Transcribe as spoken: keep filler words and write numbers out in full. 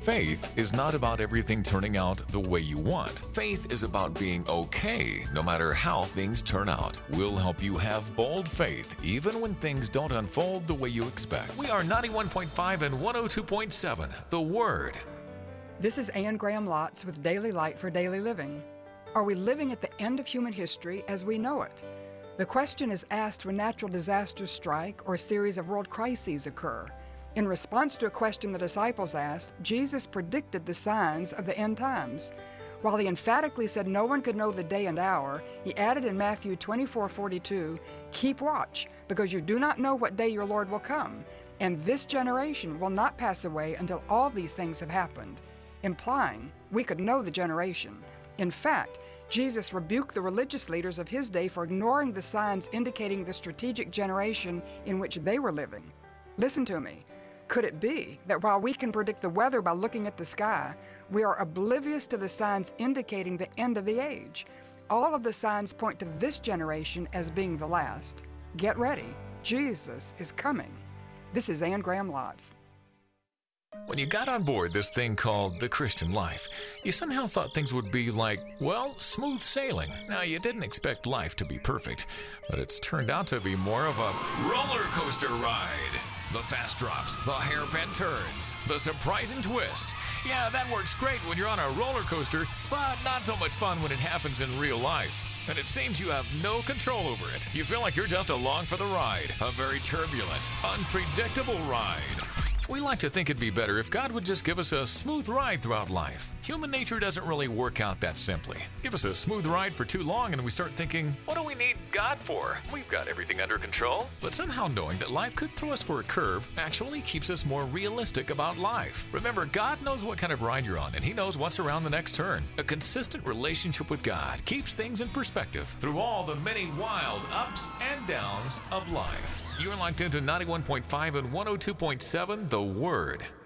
Faith is not about everything turning out the way you want. Faith is about being okay no matter how things turn out. We'll help you have bold faith even when things don't unfold the way you expect. We are ninety-one point five and one oh two point seven, The Word. This is Anne Graham Lotz with Daily Light for Daily Living. Are we living at the end of human history as we know it? The question is asked when natural disasters strike or a series of world crises occur. In response to a question the disciples asked, Jesus predicted the signs of the end times. While he emphatically said no one could know the day and hour, he added in Matthew twenty-four forty-two, "Keep watch, because you do not know what day your Lord will come, and this generation will not pass away until all these things have happened," implying we could know the generation. In fact, Jesus rebuked the religious leaders of his day for ignoring the signs indicating the strategic generation in which they were living. Listen to me. Could it be that while we can predict the weather by looking at the sky, we are oblivious to the signs indicating the end of the age? All of the signs point to this generation as being the last. Get ready. Jesus is coming. This is Anne Graham Lotz. When you got on board this thing called the Christian life, you somehow thought things would be like, well, smooth sailing. Now, you didn't expect life to be perfect, but it's turned out to be more of a roller coaster ride. The fast drops, the hairpin turns, the surprising twists. Yeah, that works great when you're on a roller coaster, but not so much fun when it happens in real life. And it seems you have no control over it. You feel like you're just along for the ride, a very turbulent, unpredictable ride. We like to think it'd be better if God would just give us a smooth ride throughout life. Human nature doesn't really work out that simply. Give us a smooth ride for too long and we start thinking, what do we need God for? We've got everything under control. But somehow knowing that life could throw us for a curve actually keeps us more realistic about life. Remember, God knows what kind of ride you're on and He knows what's around the next turn. A consistent relationship with God keeps things in perspective through all the many wild ups and downs of life. You're locked into ninety-one point five and one oh two point seven, The Word.